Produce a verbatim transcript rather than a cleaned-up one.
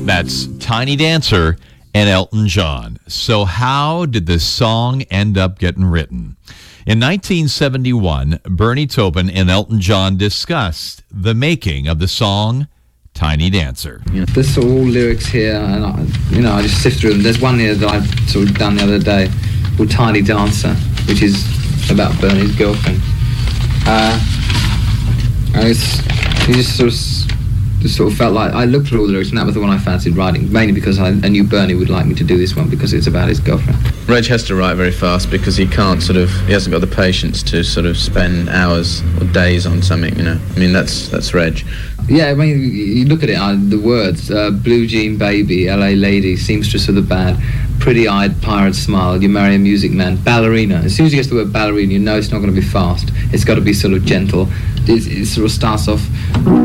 That's Tiny Dancer and Elton John. So how did the song end up getting written? In nineteen seventy-one, Bernie Taupin and Elton John discussed the making of the song Tiny Dancer. You know, there's sort of all lyrics here, and I, you know, I just sift through them. There's one here that I've sort of done the other day called Tiny Dancer, which is about Bernie's girlfriend. Uh, and it's, it just sort of, just sort of felt like I looked through all the lyrics, and that was the one I fancied writing, mainly because I, I knew Bernie would like me to do this one because it's about his girlfriend. Reg has to write very fast because he can't sort of, he hasn't got the patience to sort of spend hours or days on something, you know. I mean, that's that's Reg. Yeah, I mean, you look at it, uh, the words, uh, blue jean baby, L A lady, seamstress of the band, pretty-eyed pirate smile, you marry a music man, ballerina. As soon as you get to the word ballerina, you know it's not going to be fast. It's got to be sort of gentle. It, it sort of starts off